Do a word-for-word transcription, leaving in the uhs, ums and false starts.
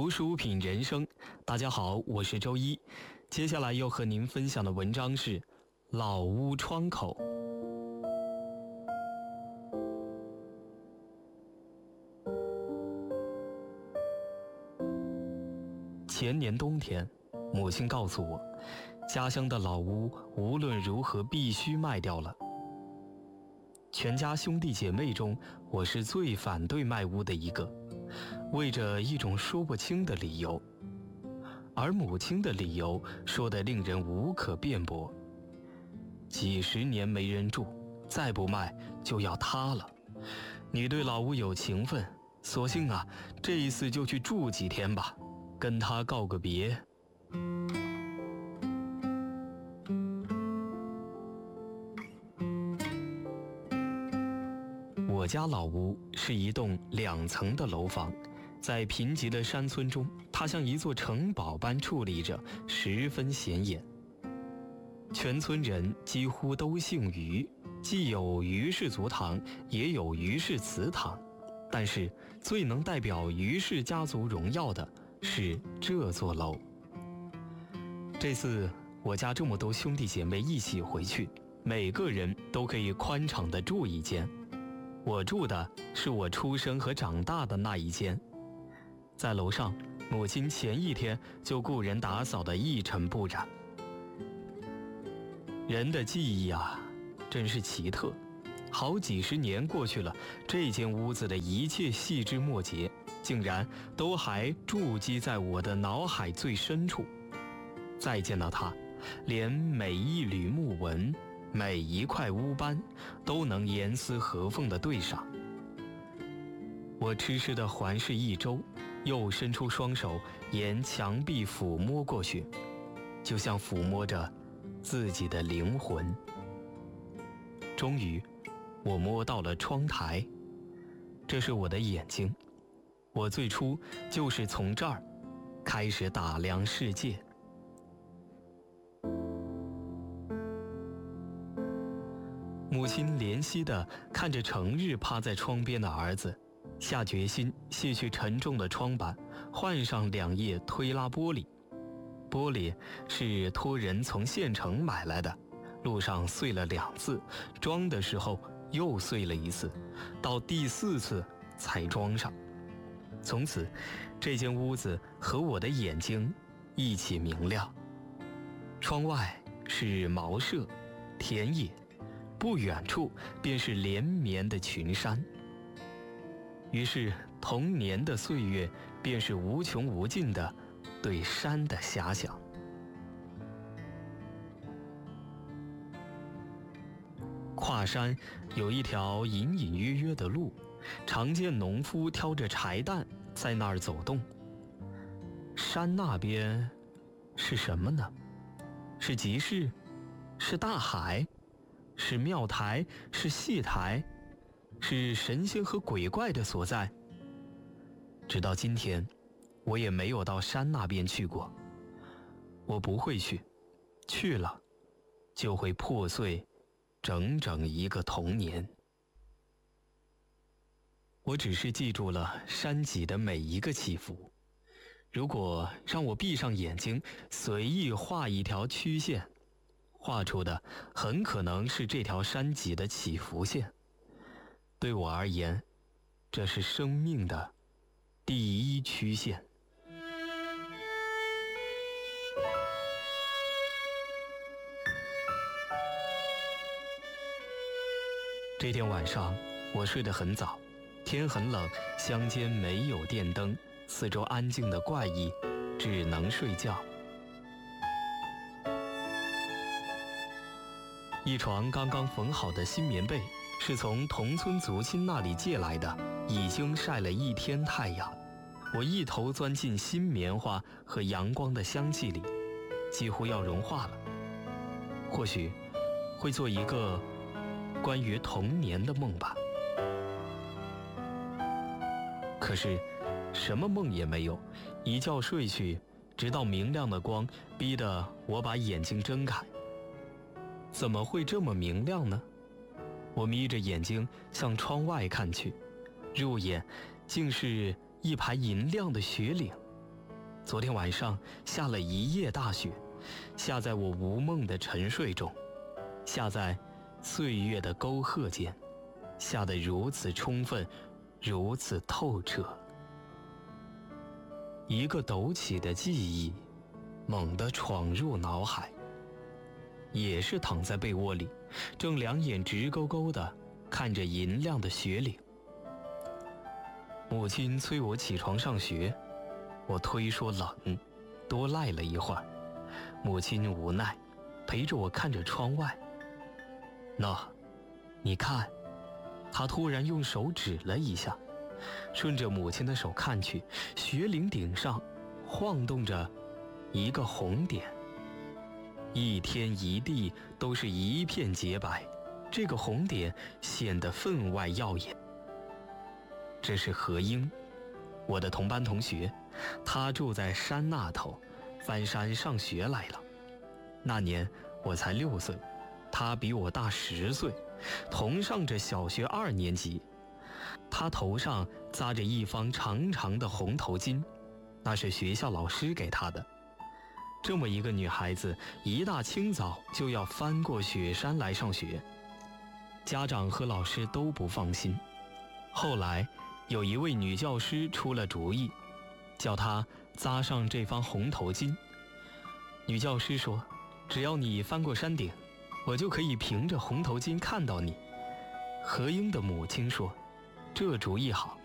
读书品人生，大家好，我是周一。接下来要和您分享的文章是《老屋窗口》。前年冬天，母亲告诉我，家乡的老屋无论如何必须卖掉了。全家兄弟姐妹中，我是最反对卖屋的一个，为着一种说不清的理由。而母亲的理由说得令人无可辩驳，几十年没人住，再不卖就要塌了。你对老屋有情分，索性啊，这一次就去住几天吧，跟他告个别。我家老屋是一栋两层的楼房，在贫瘠的山村中，它像一座城堡般矗立着，十分显眼。全村人几乎都姓于，既有于氏族堂，也有于氏祠堂，但是最能代表于氏家族荣耀的是这座楼。这次我家这么多兄弟姐妹一起回去，每个人都可以宽敞地住一间。我住的是我出生和长大的那一间，在楼上，母亲前一天就雇人打扫得一尘不染。人的记忆啊，真是奇特，好几十年过去了，这间屋子的一切细枝末节，竟然都还筑基在我的脑海最深处。再见到它，连每一缕木纹，每一块污斑都能严丝合缝地对上。我痴痴地环视一周，又伸出双手沿墙壁抚摸过去，就像抚摸着自己的灵魂。终于我摸到了窗台，这是我的眼睛，我最初就是从这儿开始打量世界。母亲怜惜地看着成日趴在窗边的儿子，下决心卸去沉重的窗板，换上两页推拉玻璃。玻璃是托人从县城买来的，路上碎了两次，装的时候又碎了一次，到第四次才装上。从此，这间屋子和我的眼睛一起明亮。窗外是茅舍、田野，不远处便是连绵的群山。于是童年的岁月便是无穷无尽的对山的遐想。跨山有一条隐隐约约的路，常见农夫挑着柴担在那儿走动。山那边是什么呢？是集市？是大海？是庙台？是戏台？是神仙和鬼怪的所在？直到今天，我也没有到山那边去过。我不会去，去了就会破碎整整一个童年。我只是记住了山脊的每一个起伏。如果让我闭上眼睛，随意画一条曲线，画出的很可能是这条山脊的起伏线。对我而言，这是生命的第一曲线。这天晚上，我睡得很早，天很冷，乡间没有电灯，四周安静的怪异，只能睡觉。一床刚刚缝好的新棉被是从同村族亲那里借来的，已经晒了一天太阳。我一头钻进新棉花和阳光的香气里，几乎要融化了。或许会做一个关于童年的梦吧。可是什么梦也没有，一觉睡去，直到明亮的光逼得我把眼睛睁开。怎么会这么明亮呢？我眯着眼睛向窗外看去，入眼竟是一排银亮的雪岭， 昨天晚上下了一夜大雪，下在我无梦的沉睡中，下在岁月的沟壑间，下得如此充分，如此透彻。一个陡起的记忆猛地闯入脑海，也是躺在被窝里，正两眼直勾勾地看着银亮的雪岭。母亲催我起床上学，我推说冷，多赖了一会儿。母亲无奈，陪着我看着窗外。那，你看，她突然用手指了一下，顺着母亲的手看去，雪岭顶上晃动着一个红点，一天一地都是一片洁白，这个红点显得分外耀眼。这是何英，我的同班同学，他住在山那头，翻山上学来了。那年我才六岁，他比我大十岁，同上着小学二年级。他头上扎着一方长长的红头巾，那是学校老师给他的。这么一个女孩子，一大清早就要翻过雪山来上学，家长和老师都不放心。后来有一位女教师出了主意，叫她扎上这方红头巾。女教师说，只要你翻过山顶，我就可以凭着红头巾看到你。何英的母亲说，这主意好，